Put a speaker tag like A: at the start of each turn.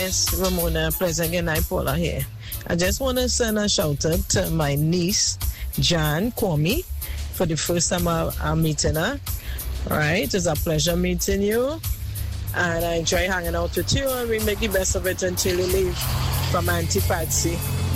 A: Yes, Ramona, Pleasant Good night, Paula here. I just want to send a shout out to my niece, Jan Kwame, for the first time I'm meeting her. All right, it's a pleasure meeting you. And I enjoy hanging out with you, and we make the best of it until you leave from Auntie Patsy.